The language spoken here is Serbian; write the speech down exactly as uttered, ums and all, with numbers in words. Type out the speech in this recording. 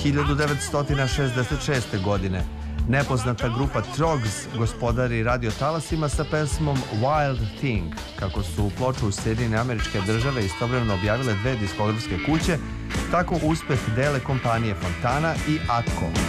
hiljadu devetsto šezdeset šeste. godine nepoznata grupa Troggs gospodari radiotalasima sa pesmom Wild Thing. Kako su ploču u Sjedinjene Američke Države istovremeno objavile dve diskografske kuće, tako uspeh dele kompanije Fontana i Atco.